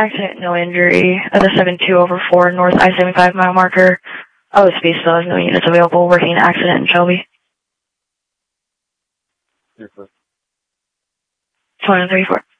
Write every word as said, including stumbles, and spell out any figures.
accident, no injury. At the seven two over four North I seventy-five mile marker. Oh, space still has no units available. Working accident in Shelby. Yes, sir. twenty thirty-four.